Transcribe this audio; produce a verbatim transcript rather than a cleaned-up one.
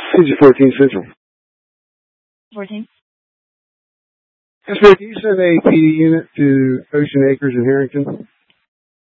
C G fourteen Central. fourteen. Yes, ma'am. Can you send a P D unit to Ocean Acres in Harrington?